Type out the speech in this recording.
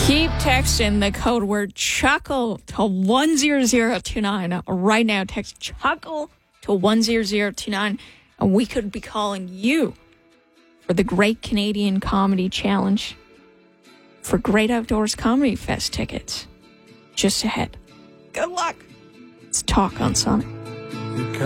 Keep texting the code word chuckle to 10029. Right now, text chuckle to 10029, and we could be calling you for the Great Canadian Comedy Challenge for Great Outdoors Comedy Fest tickets just ahead. Good luck. It's Talk on Sonic.